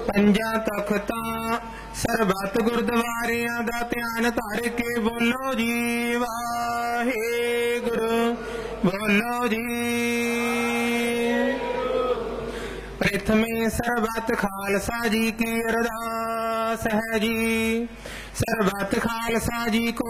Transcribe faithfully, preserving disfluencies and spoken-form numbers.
ਪੰਜਾਂ ਤਖਤਾਂ ਸਰਬੱਤ ਗੁਰਦੁਆਰਿਆਂ ਦਾ ਧਿਆਨ ਧਰ ਕੇ ਬੋਲੋ ਜੀ ਵਾਹਿਗੁਰੂ, ਬੋਲੋ ਜੀ। ਪ੍ਰਥਮੇ ਸਰਬੱਤ ਖਾਲਸਾ ਜੀ ਕੀ ਅਰਦਾਸ ਹੈ ਜੀ, ਸਰਬੱਤ ਖਾਲਸਾ ਜੀ ਕੋ